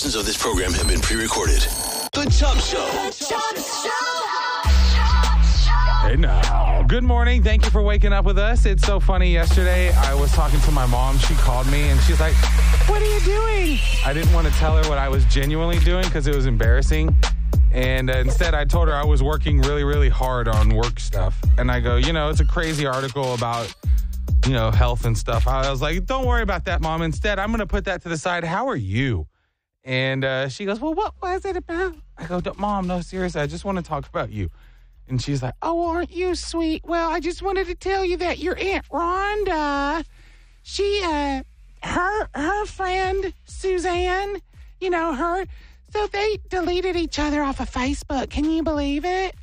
Portions of this program have been pre-recorded. The Chubb Show. Hey now. Good morning. Thank you for waking up with us. It's so funny. Yesterday, I was talking to my mom. She called me and she's like, "What are you doing?" I didn't want to tell her what I was genuinely doing because it was embarrassing. And instead, I told her I was working really, really hard on work stuff. And I go, it's a crazy article about, health and stuff. I was like, "Don't worry about that, Mom. Instead, I'm going to put that to the side. How are you?" And she goes, "Well, what was it about?" I go, "Mom, no, seriously, I just want to talk about you." And she's like, "Oh, aren't you sweet? Well, I just wanted to tell you that your Aunt Rhonda, she, her friend, Suzanne, her, so they deleted each other off of Facebook. Can you believe it?"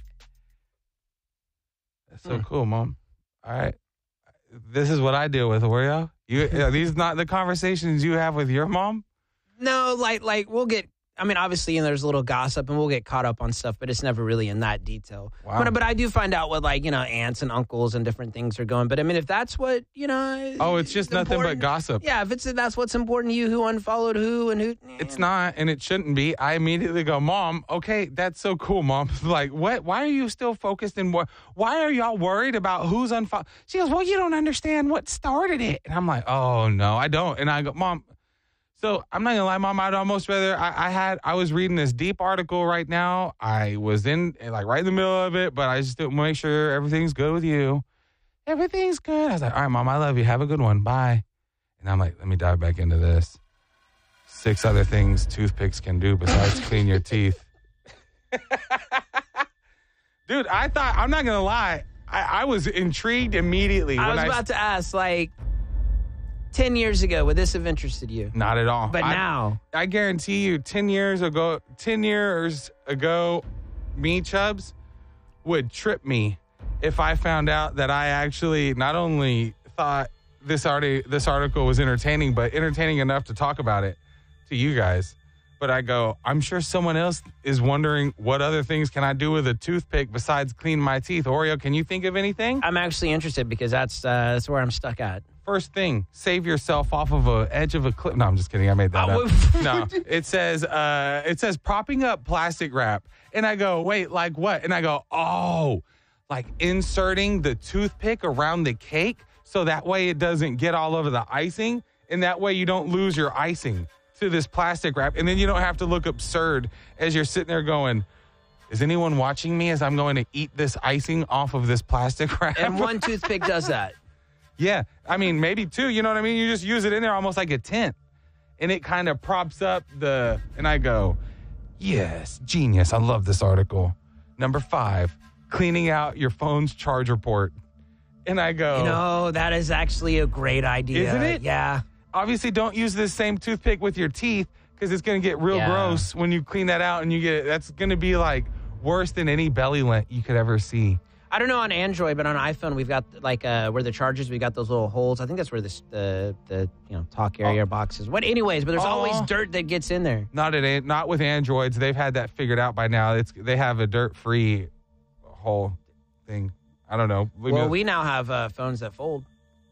That's so cool, Mom. All right. This is what I deal with, Oreo. Are these not the conversations you have with your mom? No, like we'll get, obviously, there's a little gossip and we'll get caught up on stuff, but it's never really in that detail. Wow. But I do find out what, aunts and uncles and different things are going. But, if that's what, Oh, it's just nothing but gossip. Yeah, if that's what's important to you, who unfollowed who and who. It's not, and it shouldn't be. I immediately go, "Mom, okay, that's so cool, Mom." Like, what? Why are you still focused in what? Why are y'all worried about who's unfollowed? She goes, "Well, you don't understand what started it." And I'm like, "Oh, no, I don't." And I go, "Mom," so I'm not gonna lie, Mom, I'd almost rather I was reading this deep article right now. I was in right in the middle of it, but I just didn't make sure everything's good with you. Everything's good. I was like, "All right, Mom, I love you. Have a good one. Bye." And I'm like, let me dive back into this. 6 other things toothpicks can do besides clean your teeth. Dude, I'm not gonna lie, I was intrigued immediately. I was about to ask, 10 years ago, would this have interested you? Not at all. But now. I guarantee you 10 years ago, me, Chubbs, would trip me if I found out that I actually not only thought this article was entertaining, but entertaining enough to talk about it to you guys. But I go, I'm sure someone else is wondering what other things can I do with a toothpick besides clean my teeth. Oreo, can you think of anything? I'm actually interested because that's where I'm stuck at. First thing, save yourself off of an edge of a cliff. No, I'm just kidding. I made that up. No, it says propping up plastic wrap. And I go, wait, like what? And I go, oh, like inserting the toothpick around the cake so that way it doesn't get all over the icing. And that way you don't lose your icing to this plastic wrap. And then you don't have to look absurd as you're sitting there going, is anyone watching me as I'm going to eat this icing off of this plastic wrap? And one toothpick does that. Yeah. Maybe 2. You know what I mean? You just use it in there almost like a tent. And it kind of props up and I go, yes, genius. I love this article. Number 5, cleaning out your phone's charger port. And I go, that is actually a great idea. Isn't it? Yeah. Obviously, don't use this same toothpick with your teeth because it's going to get real gross when you clean that out and you get that's going to be worse than any belly lint you could ever see. I don't know on Android, but on iPhone we've got where the chargers, we got those little holes. I think that's where the talk area box is. Anyways, but there's always dirt that gets in there. Not with Androids. They've had that figured out by now. They have a dirt-free hole thing. I don't know. Well, we now have phones that fold.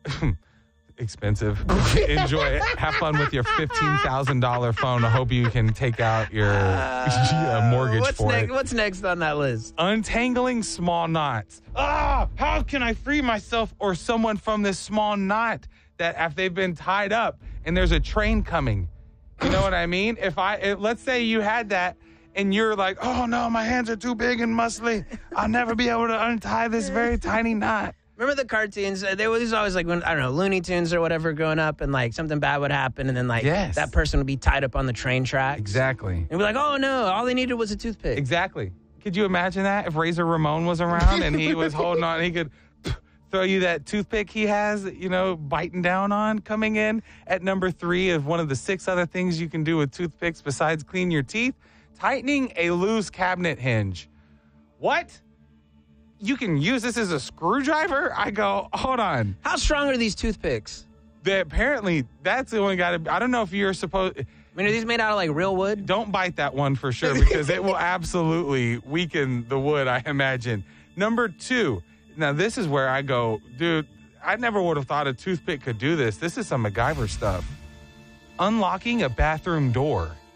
Expensive. Enjoy it. Have fun with your $15,000 phone. I hope you can take out your mortgage for it. What's next on that list? Untangling small knots. How can I free myself or someone from this small knot that if they've been tied up and there's a train coming? You know what I mean? Let's say you had that and you're like, oh no, my hands are too big and muscly. I'll never be able to untie this very tiny knot. Remember the cartoons? They were always when, I don't know, Looney Tunes or whatever growing up, and something bad would happen, and then that person would be tied up on the train tracks. Exactly. And be like, oh no, all they needed was a toothpick. Exactly. Could you imagine that if Razor Ramon was around and he was holding on, he could throw you that toothpick he has, biting down on? Coming in at number 3 of one of the 6 other things you can do with toothpicks besides clean your teeth, tightening a loose cabinet hinge. What? You can use this as a screwdriver? I go, hold on. How strong are these toothpicks? Apparently, that's the only guy I don't know if you're supposed. Are these made out of real wood? Don't bite that one for sure because it will absolutely weaken the wood, I imagine. Number 2. Now, this is where I go, dude, I never would have thought a toothpick could do this. This is some MacGyver stuff. Unlocking a bathroom door.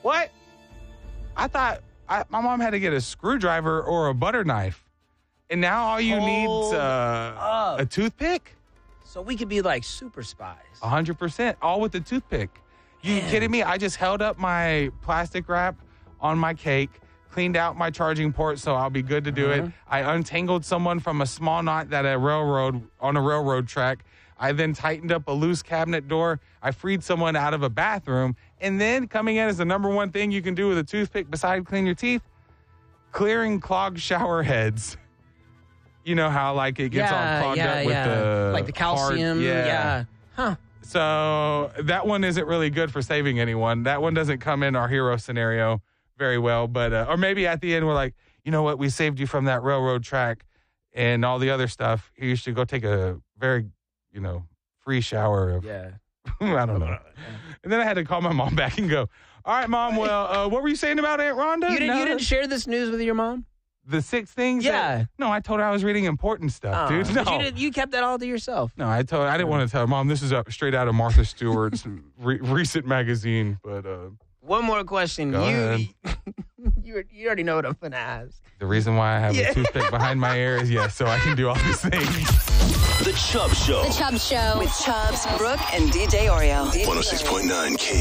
What? I thought my mom had to get a screwdriver or a butter knife. And now all you need's a toothpick? So we could be like super spies. 100%. All with the toothpick. You kidding me? I just held up my plastic wrap on my cake, cleaned out my charging port so I'll be good to do it. I untangled someone from a small knot on a railroad track. I then tightened up a loose cabinet door. I freed someone out of a bathroom. And then coming in as the number one thing you can do with a toothpick besides clean your teeth, clearing clogged shower heads. You know how like it gets all clogged up with the like the calcium. hard, Huh. So that one isn't really good for saving anyone. That one doesn't come in our hero scenario very well. But or maybe at the end we're like, you know what? We saved you from that railroad track and all the other stuff. You should go take a very, free shower. I don't know. And then I had to call my mom back and go, all right, Mom, well, what were you saying about Aunt Rhonda? You didn't share this news with your mom? The 6 things? Yeah. No, I told her I was reading important stuff, dude. No. You kept that all to yourself. No, I didn't want to tell her, Mom, this is straight out of Martha Stewart's recent magazine. But one more question. Go ahead. You already know what I'm going to ask. The reason why I have a toothpick behind my ear is, so I can do all these things. The Chubb Show. The Chubb Show. With Chubbs, Brooke, and DJ Oreo. 106.9 K.